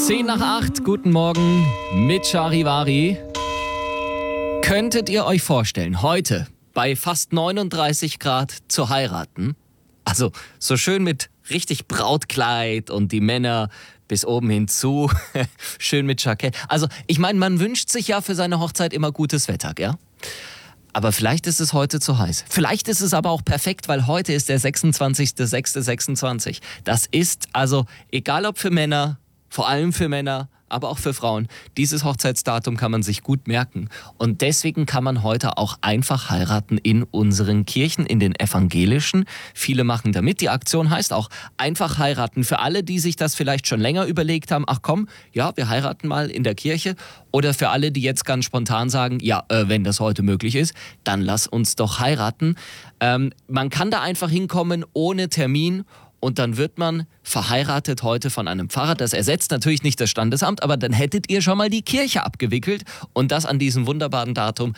7:10, guten Morgen mit Charivari. Könntet ihr euch vorstellen, heute bei fast 39 Grad zu heiraten? Also so schön mit richtig Brautkleid und die Männer bis oben hinzu, schön mit Jackett. Also ich meine, man wünscht sich ja für seine Hochzeit immer gutes Wetter, gell? Aber vielleicht ist es heute zu heiß. Vielleicht ist es aber auch perfekt, weil heute ist der 26.06.26. Das ist also, egal ob für Männer, vor allem für Männer, aber auch für Frauen, dieses Hochzeitsdatum kann man sich gut merken. Und deswegen kann man heute auch einfach heiraten in unseren Kirchen, in den evangelischen. Viele machen damit. Die Aktion heißt auch einfach heiraten. Für alle, die sich das vielleicht schon länger überlegt haben, ach komm, ja, wir heiraten mal in der Kirche. Oder für alle, die jetzt ganz spontan sagen, ja, wenn das heute möglich ist, dann lass uns doch heiraten. Man kann da einfach hinkommen ohne Termin. Und dann wird man verheiratet heute von einem Pfarrer. Das ersetzt natürlich nicht das Standesamt, aber dann hättet ihr schon mal die Kirche abgewickelt. Und das an diesem wunderbaren Datum,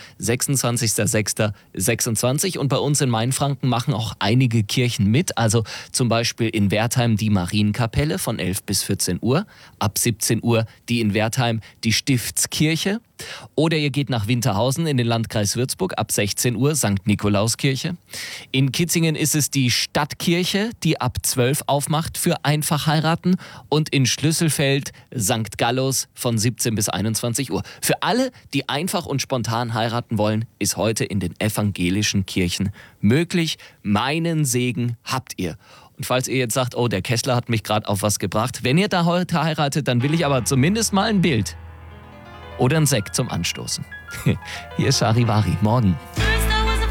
26.06.26. Und bei uns in Mainfranken machen auch einige Kirchen mit. Also zum Beispiel in Wertheim die Marienkapelle von 11 bis 14 Uhr. Ab 17 Uhr die in Wertheim die Stiftskirche. Oder ihr geht nach Winterhausen in den Landkreis Würzburg, ab 16 Uhr St. Nikolauskirche. In Kitzingen ist es die Stadtkirche, die ab 12 aufmacht für einfach heiraten. Und in Schlüsselfeld St. Gallus von 17 bis 21 Uhr. Für alle, die einfach und spontan heiraten wollen, ist heute in den evangelischen Kirchen möglich. Meinen Segen habt ihr. Und falls ihr jetzt sagt, oh, der Kessler hat mich gerade auf was gebracht, wenn ihr da heute heiratet, dann will ich aber zumindest mal ein Bild. Oder ein Sekt zum Anstoßen. Hier ist Charivari. Morgen.